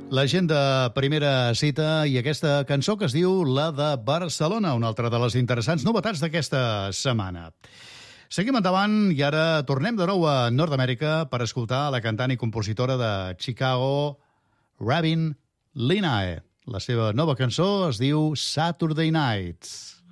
La gent de Primera Cita i aquesta cançó que es diu La de Barcelona, una altra de les interessants novetats d'aquesta setmana. Seguim endavant i ara tornem de nou a Nord-Amèrica per escoltar la cantant i compositora de Chicago, Rabin Linae. La seva nova cançó es diu Saturday Nights.